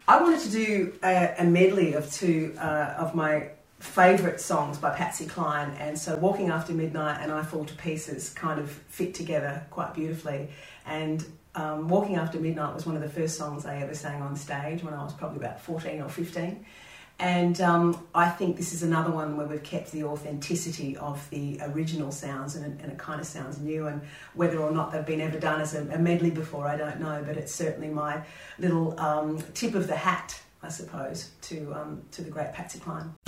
I wanted to do a medley of two of my favourite songs by Patsy Cline, and so Walking After Midnight and I Fall to Pieces kind of fit together quite beautifully. And Walking After Midnight was one of the first songs I ever sang on stage when I was probably about 14 or 15. And I think this is another one where we've kept the authenticity of the original sounds, and it kind of sounds new. And whether or not they've been ever done as a medley before, I don't know, but it's certainly my little tip of the hat, I suppose, to the great Patsy Cline.